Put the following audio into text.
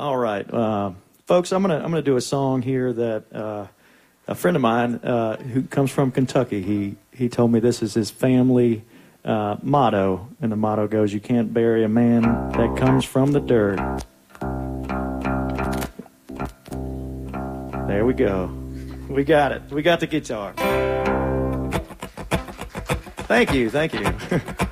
All right, folks, I'm gonna do a song here that a friend of mine who comes from Kentucky, he told me this is his family motto, and the motto goes, "You can't bury a man that comes from the dirt." There we go. We got it. We got the guitar. Thank you.